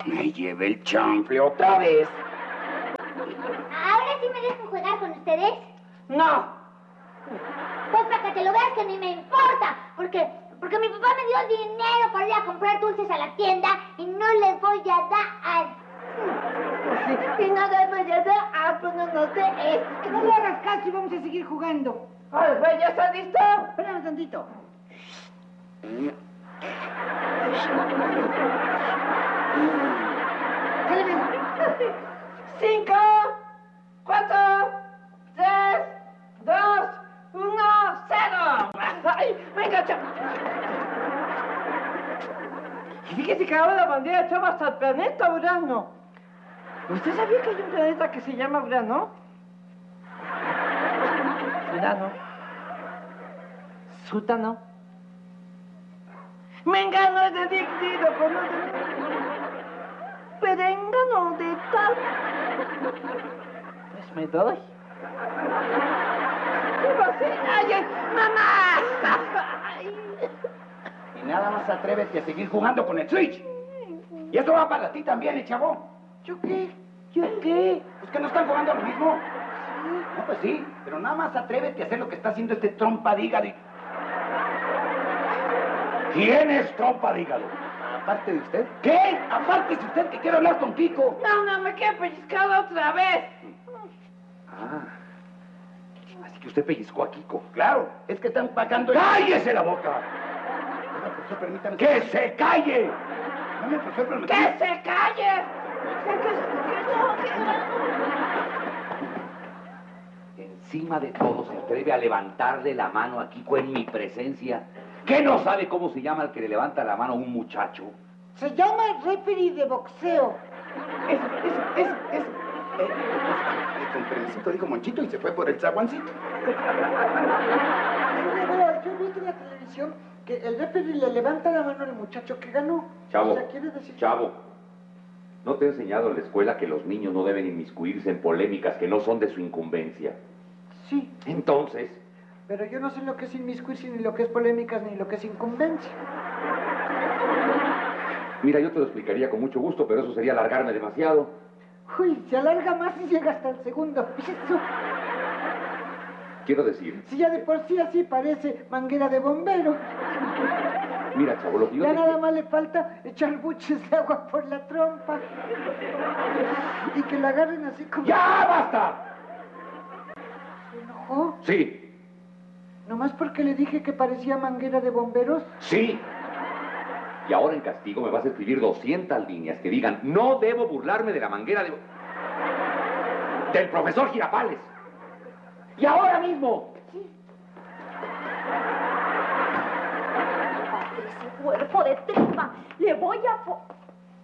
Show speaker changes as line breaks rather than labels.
Me llevé el chanfle otra vez.
¿Ahora sí me dejan jugar con ustedes?
No.
Pues para que te lo veas que ni me importa, porque mi papá me dio dinero para ir a comprar dulces a la tienda y no les voy a dar.
Y no les voy a dar, pues no sé.
Que no le hagas caso y vamos a seguir jugando.
Ay, güey, ¿ya está listo?
Espérame tantito. Sale bien.
5, 4, 3, 2, 1, 0. Ay, venga, chavo. Y fíjese que ahora la bandera echaba hasta el planeta Urano. ¿Usted sabía que hay un planeta que se llama Urano? Urano. Sutano. Mengano es de dignidad, con los de... Perengano de tal. Pues me doy. ¿Qué va a hacer? ¡Ay, mamá! Ay.
Y nada más atrévete a seguir jugando con el Switch. Y esto va para ti también, chavo.
¿Yo qué? ¿Yo qué?
Pues que no están jugando a lo mismo. No, pues sí, pero nada más atrévete a hacer lo que está haciendo este trompa de hígado. ¿Quién es trompa de hígado? ¿Aparte de usted? ¿Qué? Aparte de usted, que quiero hablar con Kiko.
No, me quedé pellizcado otra vez.
Así que usted pellizcó a Kiko. Claro, es que están pagando... ¡Cállese la boca! Oiga, profesor, permítame... ¡Que se calle! Dame, profesor, pero me...
¡Que se calle!
Encima de todo se atreve a levantarle la mano a Kiko en mi presencia. ¿Qué no sabe cómo se llama el que le levanta la mano a un muchacho?
Se llama referee de boxeo.
Con permisito dijo Monchito y se fue por el zaguancito.
Yo he visto en la televisión que el referee le levanta la mano al muchacho que ganó.
Chavo,
O sea, quiere decir...
Chavo, ¿no te he enseñado en la escuela que los niños no deben inmiscuirse en polémicas que no son de su incumbencia?
Sí,
Entonces,
pero yo no sé lo que es inmiscuirse, ni lo que es polémicas, ni lo que es incumbencia.
mira, yo te lo explicaría con mucho gusto, pero eso sería alargarme demasiado.
Uy, se alarga más y llega hasta el segundo piso.
Quiero decir,
Si ya de por sí así parece manguera de bombero.
mira, Chavo, lo que yo
Ya
te
nada
quiero-
más le falta echar buches de agua por la trompa. Y que la agarren así como...
¡Ya basta!
¿Se enojó?
Sí,
¿Nomás porque le dije que parecía manguera de bomberos?
sí. Y ahora en castigo me vas a escribir 200 líneas que digan, no debo burlarme de la manguera del profesor Girafales. Y ahora mismo.
Ese cuerpo de tripa, le voy a...